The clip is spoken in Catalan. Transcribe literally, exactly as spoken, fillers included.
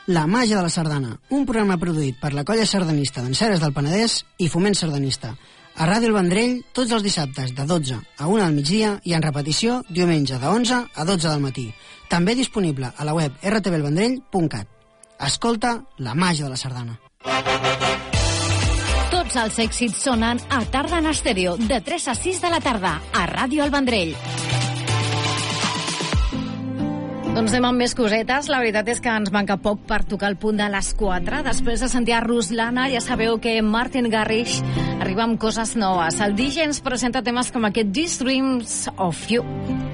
La màgia de la sardana, un programa produït per la colla sardanista d'Enceres del Penedès i Foment Sardanista. A Ràdio El Vendrell, tots els dissabtes de dotze a una del migdia i en repetició diumenge de onze a dotze del matí. També disponible a la web erre te ve el vendrell punt cat. Escolta la màgia de la sardana. Tots els èxits sonen a Tarda en Estèreo, de tres a sis de la tarda, a Ràdio El Vendrell. Doncs anem amb més cosetes. La veritat és que ens manca poc per tocar el punt de les quatre. Després de sentir a Ruslana, ja sabeu que Martin Garrix arriba amb coses noves. El D J ens presenta temes com aquest These Dreams of You.